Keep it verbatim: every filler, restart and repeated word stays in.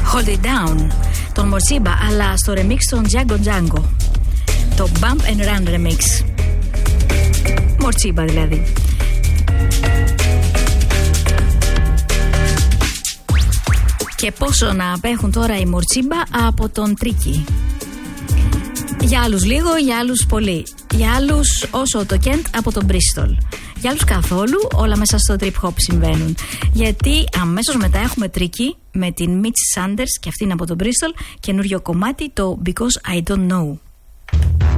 Hold It Down, τον Μορτσίμπα, αλλά στο remix των Django Django. Το Bump and Run remix. Μορτσίμπα δηλαδή. Και πόσο να απέχουν τώρα οι Μορτσίμπα από τον Τρίκι. Για άλλους λίγο, για άλλους πολύ. Για άλλους όσο το Kent από τον Bristol. Για άλλους καθόλου, όλα μέσα στο trip hop συμβαίνουν. Γιατί αμέσως μετά έχουμε Τρίκι με την Mitch Sanders και αυτήν από τον Bristol, καινούριο κομμάτι, το Because I Don't Know.